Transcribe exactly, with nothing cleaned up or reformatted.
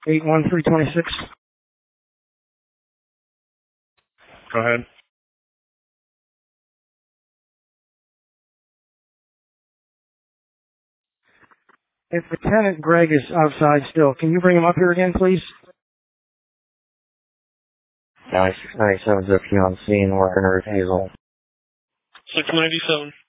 eight one three two six. Go ahead. If Lieutenant Greg is outside still, can you bring him up here again, please? Nice, ninety-seven's up here on scene, working with Hazel. six ninety-seven.